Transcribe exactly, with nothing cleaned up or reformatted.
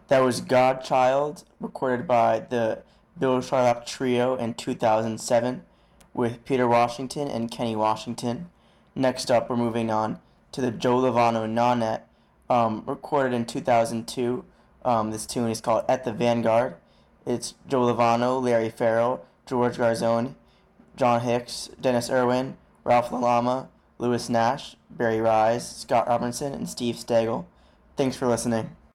That was Godchild, recorded by the Bill Charlap Trio in two thousand seven with Peter Washington and Kenny Washington. Next up, we're moving on to the Joe Lovano Nonet, um, recorded in two thousand two. Um, this tune is called At the Vanguard. It's Joe Lovano, Larry Farrell, George Garzone, John Hicks, Dennis Irwin, Ralph LaLama, Lewis Nash, Barry Rise, Scott Robinson, and Steve Stagel. Thanks for listening.